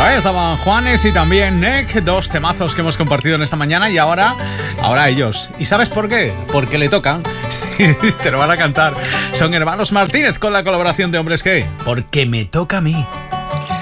Estaban Juanes y también Nek, dos temazos que hemos compartido en esta mañana y ahora ellos. ¿Y sabes por qué? Porque le tocan. Sí, te lo van a cantar. Son Hermanos Martínez con la colaboración de Hombres G. Porque me toca a mí.